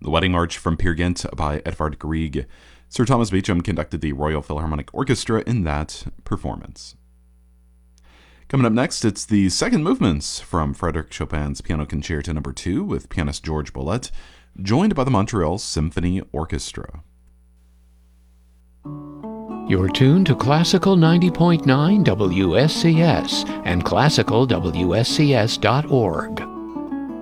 The Wedding March from Peer Gynt by Edvard Grieg. Sir Thomas Beecham conducted the Royal Philharmonic Orchestra in that performance. Coming up next, it's the second movements from Frédéric Chopin's Piano Concerto No. 2 with pianist George Bolet, joined by the Montreal Symphony Orchestra. You're tuned to Classical 90.9 WSCS and classicalwscs.org.